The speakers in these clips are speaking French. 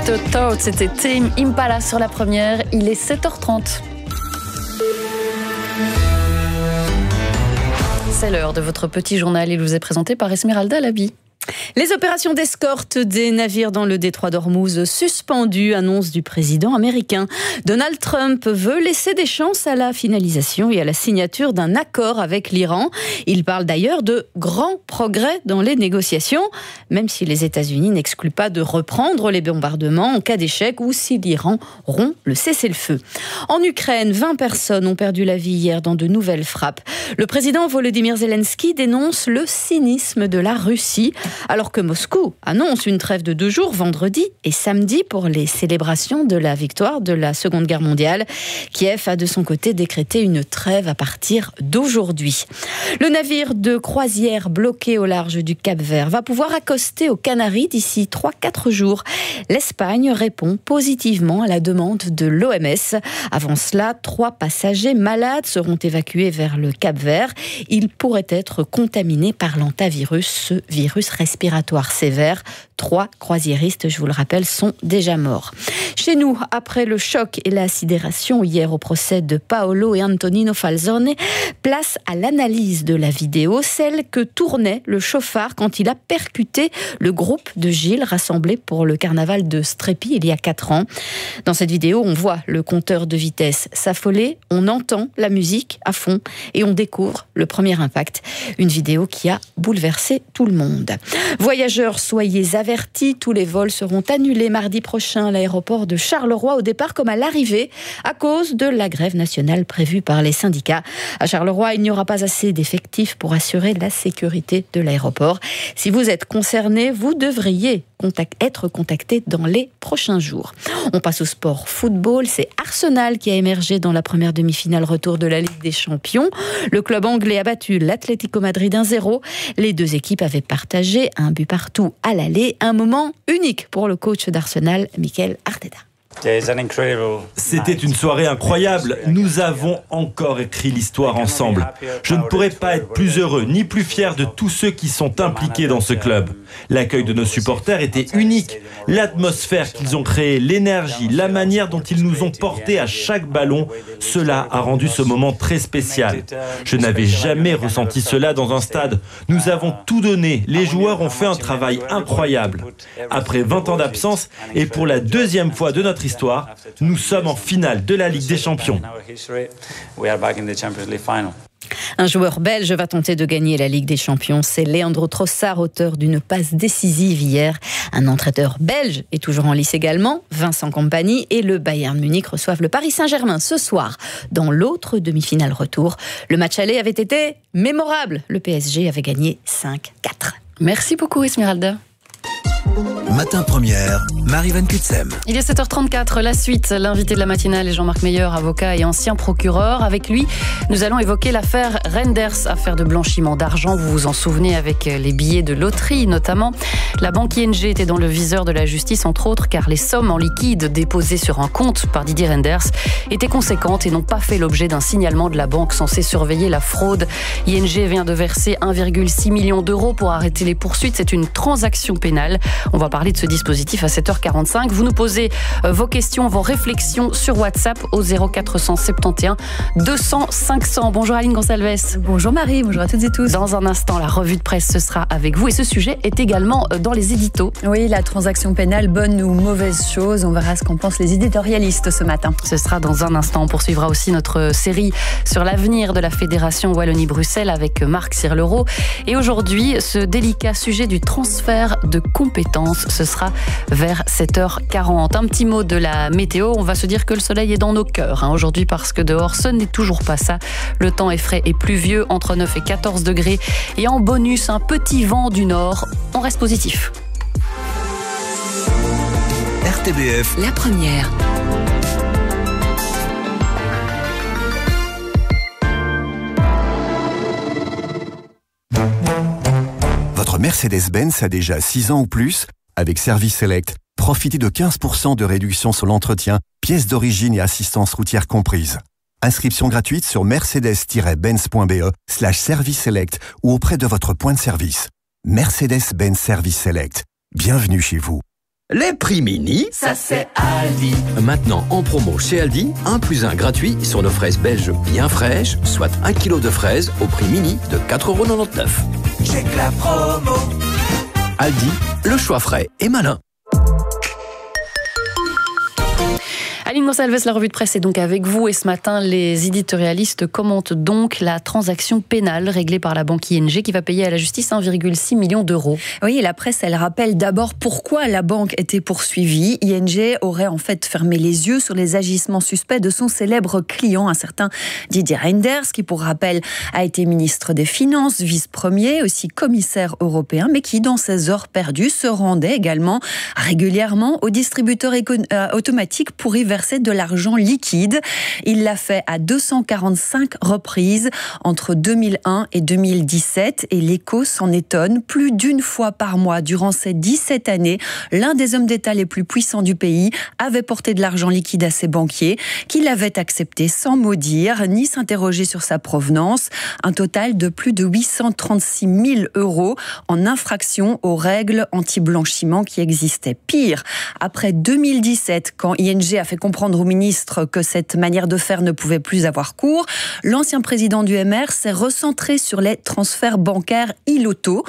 Thought, c'était Tame Impala sur la première, il est 7h30. C'est l'heure de votre petit journal, il vous est présenté par Esmeralda Labi. Les opérations d'escorte des navires dans le détroit d'Ormuz suspendues, annonce du président américain. Donald Trump veut laisser des chances à la finalisation et à la signature d'un accord avec l'Iran. Il parle d'ailleurs de grands progrès dans les négociations, même si les États-Unis n'excluent pas de reprendre les bombardements en cas d'échec ou si l'Iran rompt le cessez-le-feu. En Ukraine, 20 personnes ont perdu la vie hier dans de nouvelles frappes. Le président Volodymyr Zelensky dénonce le cynisme de la Russie, alors que Moscou annonce une trêve de 2 jours, vendredi et samedi, pour les célébrations de la victoire de la Seconde Guerre mondiale. Kiev a de son côté décrété une trêve à partir d'aujourd'hui. Le navire de croisière bloqué au large du Cap-Vert va pouvoir accoster aux Canaries d'ici 3-4 jours. L'Espagne répond positivement à la demande de l'OMS. Avant cela, 3 passagers malades seront évacués vers le Cap-Vert. Ils pourraient être contaminés par l'hantavirus, ce virus respiratoire sévère. 3 croisiéristes, je vous le rappelle, sont déjà morts. Chez nous, après le choc et la sidération hier au procès de Paolo et Antonino Falzone, place à l'analyse de la vidéo, celle que tournait le chauffard quand il a percuté le groupe de Gilles rassemblé pour le carnaval de Strépy il y a 4 ans. Dans cette vidéo, on voit le compteur de vitesse s'affoler, on entend la musique à fond et on découvre le premier impact. Une vidéo qui a bouleversé tout le monde. Voyageurs, soyez avertis, tous les vols seront annulés mardi prochain à l'aéroport de Charleroi, au départ comme à l'arrivée, à cause de la grève nationale prévue par les syndicats. À Charleroi, il n'y aura pas assez d'effectifs pour assurer la sécurité de l'aéroport. Si vous êtes concerné, vous devriez être contacté dans les prochains jours. On passe au sport football. C'est Arsenal qui a émergé dans la première demi-finale retour de la Ligue des Champions. Le club anglais a battu l'Atlético Madrid 1-0. Les deux équipes avaient partagé un but partout à l'aller. Un moment unique pour le coach d'Arsenal, Mikel Arteta. C'était une soirée incroyable. Nous avons encore écrit l'histoire ensemble. Je ne pourrais pas être plus heureux ni plus fier de tous ceux qui sont impliqués dans ce club. L'accueil de nos supporters était unique. L'atmosphère qu'ils ont créée, l'énergie, la manière dont ils nous ont portés à chaque ballon, cela a rendu ce moment très spécial. Je n'avais jamais ressenti cela dans un stade. Nous avons tout donné. Les joueurs ont fait un travail incroyable. Après 20 ans d'absence et pour la 2e fois de notre histoire, nous sommes en finale de la Ligue des Champions. Un joueur belge va tenter de gagner la Ligue des Champions. C'est Leandro Trossard, auteur d'une passe décisive hier. Un entraîneur belge est toujours en lice également. Vincent Kompany et le Bayern Munich reçoivent le Paris Saint-Germain ce soir dans l'autre demi-finale retour. Le match aller avait été mémorable. Le PSG avait gagné 5-4. Merci beaucoup Esmeralda. Matin première, Marie-Van Kutsem. Il est 7h34, la suite. L'invité de la matinale est Jean-Marc Meyer, avocat et ancien procureur. Avec lui, nous allons évoquer l'affaire Renders, affaire de blanchiment d'argent. Vous vous en souvenez, avec les billets de loterie notamment. La banque ING était dans le viseur de la justice, entre autres, car les sommes en liquide déposées sur un compte par Didier Renders étaient conséquentes et n'ont pas fait l'objet d'un signalement de la banque censée surveiller la fraude. ING vient de verser 1,6 million d'euros pour arrêter les poursuites. C'est une transaction pénale. On va parler de ce dispositif à 7h45. Vous nous posez vos questions, vos réflexions sur WhatsApp au 0471 200 500. Bonjour Aline Gonçalves. Bonjour Marie, bonjour à toutes et tous. Dans un instant, la revue de presse, ce sera avec vous. Et ce sujet est également dans les éditos. Oui, la transaction pénale, bonne ou mauvaise chose. On verra ce qu'en pensent les éditorialistes ce matin. Ce sera dans un instant. On poursuivra aussi notre série sur l'avenir de la Fédération Wallonie-Bruxelles avec Marc Sirlereau. Et aujourd'hui, ce délicat sujet du transfert de compétences. Ce sera vers 7h40. Un petit mot de la météo. On va se dire que le soleil est dans nos cœurs aujourd'hui parce que dehors, ce n'est toujours pas ça. Le temps est frais et pluvieux, entre 9 et 14 degrés. Et en bonus, un petit vent du nord. On reste positif. RTBF, la première. Votre Mercedes-Benz a déjà 6 ans ou plus. Avec Service Select, profitez de 15% de réduction sur l'entretien, pièces d'origine et assistance routière comprises. Inscription gratuite sur mercedes-benz.be/service select ou auprès de votre point de service. Mercedes-Benz Service Select. Bienvenue chez vous. Les prix mini, ça c'est Aldi. Maintenant en promo chez Aldi, 1 + 1 gratuit sur nos fraises belges bien fraîches, soit 1 kg de fraises au prix mini de 4,99 €. Check la promo. Aldi, le choix frais et malin. Aline Gonçalves, la revue de presse est donc avec vous et ce matin, les éditorialistes commentent donc la transaction pénale réglée par la banque ING qui va payer à la justice 1,6 million d'euros. Oui, et la presse, elle rappelle d'abord pourquoi la banque était poursuivie. ING aurait en fait fermé les yeux sur les agissements suspects de son célèbre client, un certain Didier Reynders, qui pour rappel a été ministre des Finances, vice-premier, aussi commissaire européen, mais qui dans ses heures perdues se rendait également régulièrement au distributeur automatique pour y verser de l'argent liquide. Il l'a fait à 245 reprises entre 2001 et 2017 et l'Écho s'en étonne. Plus d'une fois par mois durant ces 17 années, l'un des hommes d'État les plus puissants du pays avait porté de l'argent liquide à ses banquiers qui l'avaient accepté sans mot dire ni s'interroger sur sa provenance. Un total de plus de 836 000 € en infraction aux règles anti-blanchiment qui existaient. Pire, après 2017, quand ING a fait comprendre au ministre que cette manière de faire ne pouvait plus avoir cours, l'ancien président du MR s'est recentré sur les transferts bancaires iLotto.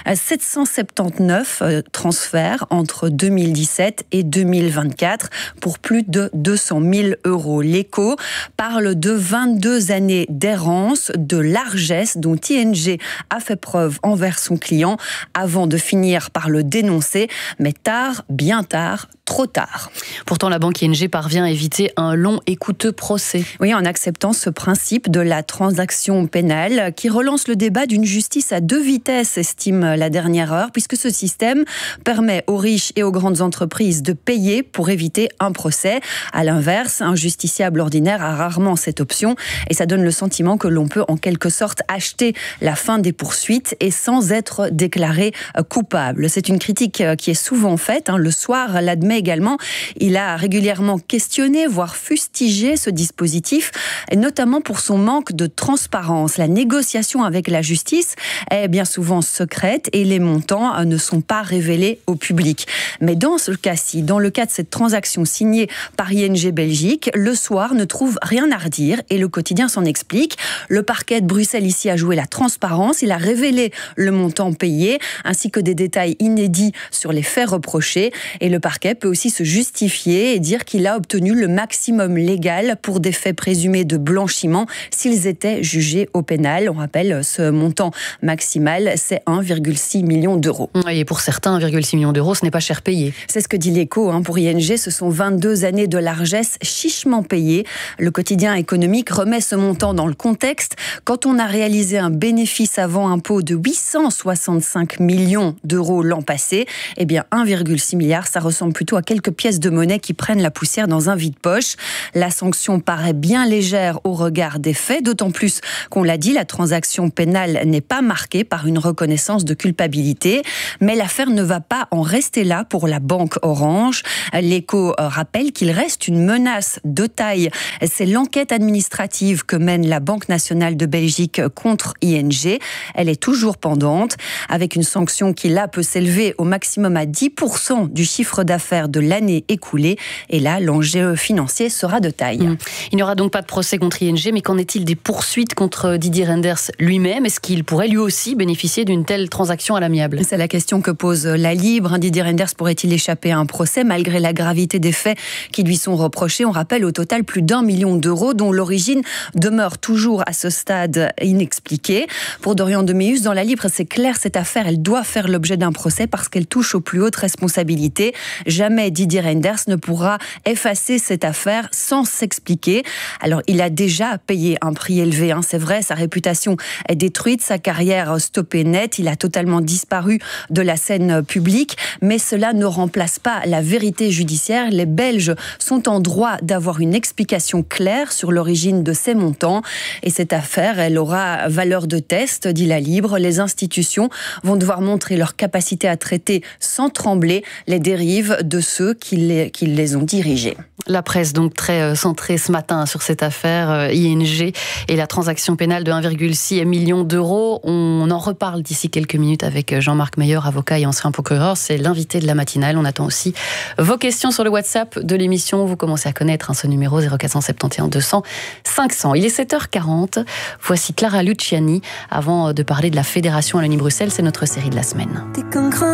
779 transferts entre 2017 et 2024 pour plus de 200 000 €. L'Écho parle de 22 années d'errance, de largesse dont ING a fait preuve envers son client avant de finir par le dénoncer. Mais tard, bien tard, trop tard. Pourtant, la banque ING parvient à éviter un long et coûteux procès. Oui, en acceptant ce principe de la transaction pénale qui relance le débat d'une justice à 2 vitesses, estime la dernière heure, puisque ce système permet aux riches et aux grandes entreprises de payer pour éviter un procès. À l'inverse, un justiciable ordinaire a rarement cette option et ça donne le sentiment que l'on peut en quelque sorte acheter la fin des poursuites et sans être déclaré coupable. C'est une critique qui est souvent faite. Le soir l'admet également. Il a régulièrement questionné, voire fustigé ce dispositif, et notamment pour son manque de transparence. La négociation avec la justice est bien souvent secrète et les montants ne sont pas révélés au public. Mais dans ce cas-ci, dans le cas de cette transaction signée par ING Belgique, le soir ne trouve rien à redire et le quotidien s'en explique. Le parquet de Bruxelles ici a joué la transparence, il a révélé le montant payé ainsi que des détails inédits sur les faits reprochés et le parquet peut aussi se justifier et dire qu'il a obtenu le maximum légal pour des faits présumés de blanchiment s'ils étaient jugés au pénal. On rappelle, ce montant maximal, c'est 1,6 million d'euros. Et pour certains, 1,6 million d'euros, ce n'est pas cher payé. C'est ce que dit l'Écho. Pour ING, ce sont 22 années de largesse chichement payées. Le quotidien économique remet ce montant dans le contexte. Quand on a réalisé un bénéfice avant impôt de 865 millions d'euros l'an passé, eh bien 1,6 milliard, ça ressemble plutôt à quelques pièces de monnaie qui prennent la poussière dans un vide-poche. La sanction paraît bien légère au regard des faits, d'autant plus qu'on l'a dit, la transaction pénale n'est pas marquée par une reconnaissance de culpabilité. Mais l'affaire ne va pas en rester là pour la banque Orange. L'Écho rappelle qu'il reste une menace de taille. C'est l'enquête administrative que mène la Banque nationale de Belgique contre ING. Elle est toujours pendante, avec une sanction qui là peut s'élever au maximum à 10% du chiffre d'affaires de l'année écoulée. Et là, l'enjeu financier sera de taille. Il n'y aura donc pas de procès contre ING, mais qu'en est-il des poursuites contre Didier Reynders lui-même? Est-ce qu'il pourrait lui aussi bénéficier d'une telle transaction à l'amiable? C'est la question que pose la Libre. Didier Reynders pourrait-il échapper à un procès malgré la gravité des faits qui lui sont reprochés? On rappelle au total plus d'1 million d'euros dont l'origine demeure toujours à ce stade inexpliquée. Pour Dorian Deméus, dans la Libre, c'est clair, cette affaire, elle doit faire l'objet d'un procès parce qu'elle touche aux plus hautes responsabilités. Jamais Didier Reynders ne pourra effacer cette affaire sans s'expliquer. Alors, il a déjà payé un prix élevé, c'est vrai, sa réputation est détruite, sa carrière stoppée net, il a totalement disparu de la scène publique, mais cela ne remplace pas la vérité judiciaire. Les Belges sont en droit d'avoir une explication claire sur l'origine de ces montants et cette affaire, elle aura valeur de test, dit la Libre. Les institutions vont devoir montrer leur capacité à traiter sans trembler les dérives de ceux qui les ont dirigés. La presse donc très centrée ce matin sur cette affaire ING et la transaction pénale de 1,6 million d'euros. On en reparle d'ici quelques minutes avec Jean-Marc Meyer, avocat et ancien procureur. C'est l'invité de la matinale. On attend aussi vos questions sur le WhatsApp de l'émission. Vous commencez à connaître ce numéro 0471 200 500. Il est 7h40. Voici Clara Luciani avant de parler de la Fédération Wallonie-Bruxelles. C'est notre série de la semaine.